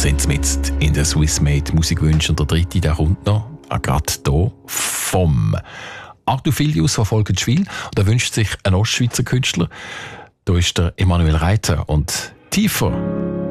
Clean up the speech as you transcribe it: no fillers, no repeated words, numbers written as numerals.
sind mit in der Swissmade Musikwünsche und der dritte, der kommt noch, gerade hier, vom Arthur Filius von Volkenschwil. Und er wünscht sich einen Ostschweizer Künstler. Da ist der Emanuel Reiter und «Tiefer».